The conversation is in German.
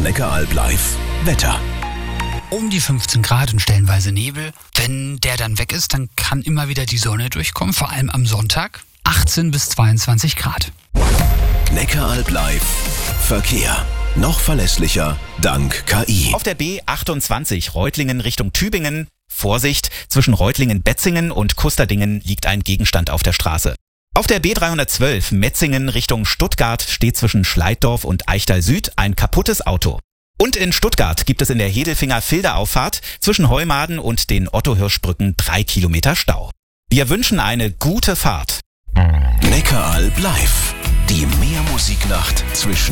Neckaralb live. Wetter. Um die 15 Grad und stellenweise Nebel. Wenn der dann weg ist, dann kann immer wieder die Sonne durchkommen, vor allem am Sonntag. 18 bis 22 Grad. Neckaralb live. Verkehr. Noch verlässlicher dank KI. Auf der B28 Reutlingen Richtung Tübingen. Vorsicht, zwischen Reutlingen-Betzingen und Kusterdingen liegt ein Gegenstand auf der Straße. Auf der B312 Metzingen Richtung Stuttgart steht zwischen Schleiddorf und Eichtal Süd ein kaputtes Auto. Und in Stuttgart gibt es in der Hedelfinger-Filder-Auffahrt zwischen Heumaden und den Otto-Hirsch-Brücken 3 Kilometer Stau. Wir wünschen eine gute Fahrt. Neckaralb live. Die Meermusiknacht zwischen